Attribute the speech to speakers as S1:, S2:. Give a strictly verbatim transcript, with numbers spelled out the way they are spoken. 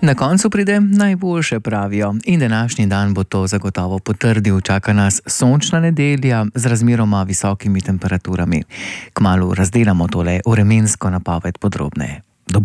S1: Na koncu pride najboljše, pravijo, in današnji dan bo to zagotovo potrdil. Čaka nas sončna nedelja z razmeroma visokimi temperaturami. Kmalu razdelamo tole vremensko napoved podrobneje.